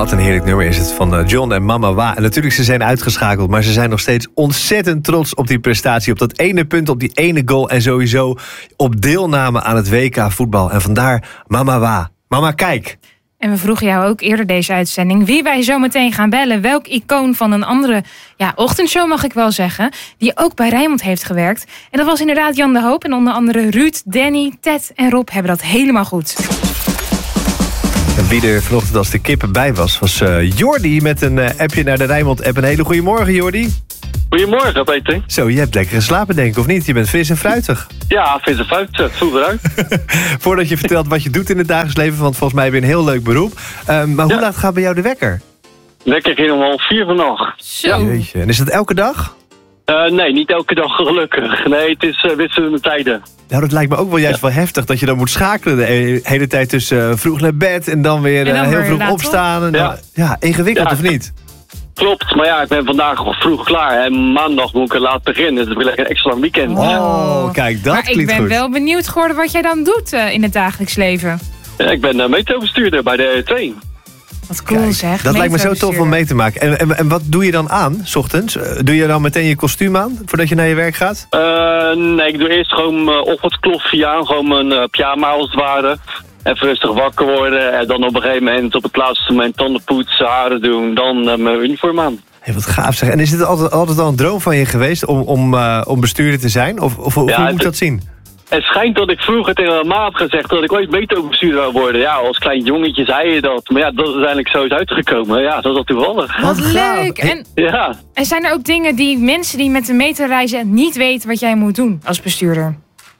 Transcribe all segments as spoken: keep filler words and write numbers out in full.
Wat een heerlijk nummer is het van uh, John en Mama Wa. En natuurlijk, ze zijn uitgeschakeld, maar ze zijn nog steeds ontzettend trots op die prestatie. Op dat ene punt, op die ene goal en sowieso op deelname aan het W K voetbal. En vandaar Mama Wa. Mama, kijk. En we vroegen jou ook eerder deze uitzending wie wij zo meteen gaan bellen. Welk icoon van een andere ja, ochtendshow, mag ik wel zeggen, die ook bij Rijnmond heeft gewerkt. En dat was inderdaad Jan de Hoop. En onder andere Ruud, Danny, Ted en Rob hebben dat helemaal goed. En wie er vanochtend als de kippen bij was, was uh, Jordi met een uh, appje naar de Rijnmond-app. Een hele goede morgen, Jordi. Goedemorgen, Peter. Zo, je hebt lekker geslapen, denk ik, of niet? Je bent fris en fruitig. Ja, fris en fruitig. Vroeg eruit. Voordat je vertelt wat je doet in het dagelijks leven, want volgens mij heb je een heel leuk beroep. Uh, maar hoe ja. laat gaat bij jou de wekker? Wekker ging om half vier vannacht. Zo. Jeetje. En is dat elke dag? Uh, nee, niet elke dag gelukkig. Nee, het is uh, wisselende tijden. Nou, dat lijkt me ook wel juist ja. wel heftig, dat je dan moet schakelen de hele tijd tussen uh, vroeg naar bed en dan weer uh, en dan heel vroeg opstaan. En dan, ja. ja, ingewikkeld ja. of niet? Klopt, maar ja, ik ben vandaag vroeg klaar en maandag moet ik er laat beginnen. Dus dan wil ik een extra lang weekend. Oh, kijk, dat maar klinkt goed. Maar ik ben wel benieuwd geworden wat jij dan doet uh, in het dagelijks leven. Ja, ik ben uh, metrobestuurder bij de twee. Wat cool. Kijk, zeg. Dat lijkt me zo tof om mee te maken. En, en, en wat doe je dan aan, 's ochtends? Doe je dan meteen je kostuum aan, voordat je naar je werk gaat? Uh, nee, ik doe eerst gewoon mijn ochtendkloffie aan, gewoon mijn uh, pyjama als het ware. Even rustig wakker worden en dan op een gegeven moment op het laatste moment tanden poetsen, haren doen, dan uh, mijn uniform aan. Hey, wat gaaf zeg. En is dit altijd, altijd al een droom van je geweest om, om, uh, om bestuurder te zijn? Of, of ja, hoe moet je dat zien? Het schijnt dat ik vroeger tegen mijn ma heb gezegd dat ik ooit metrobestuurder zou worden. Ja, als klein jongetje zei je dat. Maar ja, dat is uiteindelijk zo is uitgekomen. Ja, dat is wel toevallig. Wat leuk. En, ja. en zijn er ook dingen die mensen die met de metro reizen niet weten wat jij moet doen als bestuurder?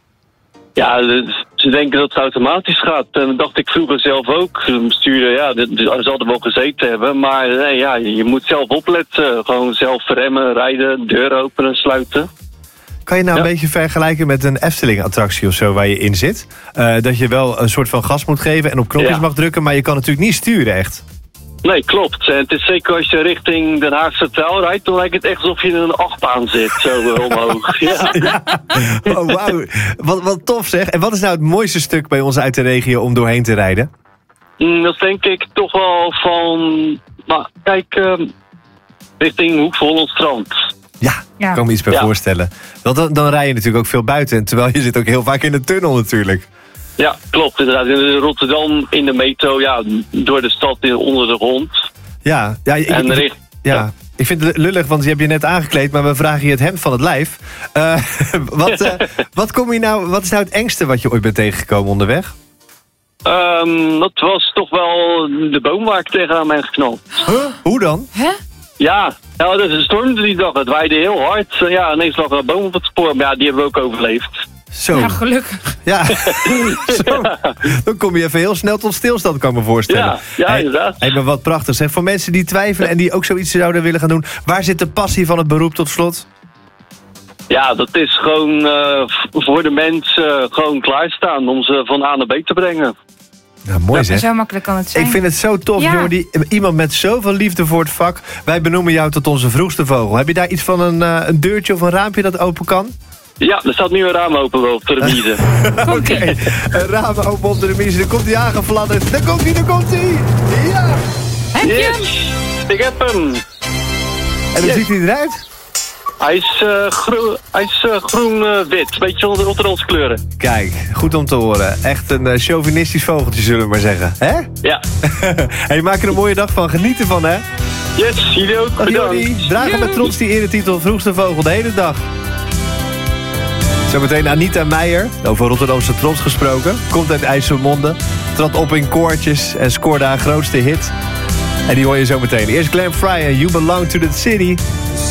Ja, ze denken dat het automatisch gaat. En dat dacht ik vroeger zelf ook. Bestuurder, ja, ze hadden wel gezeten hebben. Maar nee, ja, je moet zelf opletten. Gewoon zelf remmen, rijden, deuren openen, sluiten. Kan je nou ja. een beetje vergelijken met een Efteling-attractie of zo waar je in zit? Uh, dat je wel een soort van gas moet geven en op knopjes ja. mag drukken, maar je kan natuurlijk niet sturen echt. Nee, klopt. En het is zeker als je richting Den Haag Centraal rijdt, dan lijkt het echt alsof je in een achtbaan zit, zo uh, omhoog. Ja. Ja. Oh, wauw. Wat, wat tof zeg. En wat is nou het mooiste stuk bij ons uit de regio om doorheen te rijden? Mm, dat denk ik toch wel van, nou, kijk, uh, richting Hoek van Hollandstrand. Ja, ja, ik kan me iets bij ja. voorstellen. Want dan, dan rij je natuurlijk ook veel buiten. Terwijl je zit ook heel vaak in de tunnel natuurlijk. Ja, klopt. Inderdaad. In Rotterdam in de metro, ja, door de stad onder de grond. Ja, ja, ik, en ik, richt, ja. ja. ik vind het lullig, want je hebt je net aangekleed, maar we vragen je het hemd van het lijf. Uh, wat, uh, wat, kom je nou, wat is nou het engste wat je ooit bent tegengekomen onderweg? Um, dat was toch wel de boom waar ik tegenaan ben geknald. Huh? Hoe dan? Hè? Ja, ja, dat is een storm die dag. Het waaide heel hard. Ja, ineens lag er een boom op het spoor. Maar ja, die hebben we ook overleefd. Zo. Ja, gelukkig. Ja. Zo. Dan kom je even heel snel tot stilstand, kan ik me voorstellen. Ja, ja hey, inderdaad. Hey, maar wat prachtig zeg. Voor mensen die twijfelen en die ook zoiets zouden willen gaan doen, waar zit de passie van het beroep tot slot? Ja, dat is gewoon uh, voor de mensen uh, gewoon klaarstaan om ze van A naar B te brengen. Ja, mooi ja, zeg. Zo makkelijk kan het zijn. Ik vind het zo tof, ja. Jordi. Iemand met zoveel liefde voor het vak. Wij benoemen jou tot onze vroegste vogel. Heb je daar iets van een, uh, een deurtje of een raampje dat open kan? Ja, er staat nu een raam open op de remise. Oké, okay. Een raam open op de remise. Dan komt hij aangefladderd. Daar komt hij, daar komt hij. Ja. Heb je yes. Ik heb hem. En hoe yes. ziet hij eruit? Hij is, uh, gro- hij is uh, groen-wit. Uh, Beetje onder Rotterdamse kleuren. Kijk, goed om te horen. Echt een uh, chauvinistisch vogeltje, zullen we maar zeggen. Hè? Ja. Hey, maak er een mooie dag van. Geniet ervan, hè? Yes, jullie ook. Dag, Jordi. Dragen met trots die eretitel vroegste vogel de hele dag. Zometeen Anita Meijer, over Rotterdamse trots gesproken. Komt uit IJsselmonde. Trad op in koortjes en scoorde haar grootste hit. En die hoor je zometeen. Eerst Glenn Frey en You Belong to the City.